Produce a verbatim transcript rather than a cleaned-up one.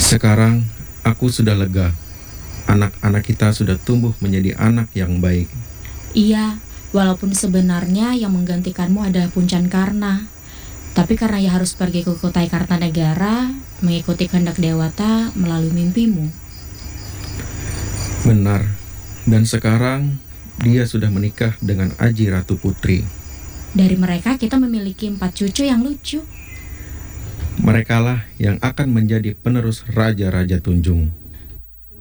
Sekarang aku sudah lega. Anak-anak kita sudah tumbuh menjadi anak yang baik. Iya, walaupun sebenarnya yang menggantikanmu adalah Puncan Karna. Tapi karena ia harus pergi ke Kutai Kartanegara, mengikuti kehendak Dewata melalui mimpimu. Benar. Dan sekarang dia sudah menikah dengan Aji Ratu Putri. Dari mereka kita memiliki empat cucu yang lucu. Merekalah yang akan menjadi penerus Raja-Raja Tunjung.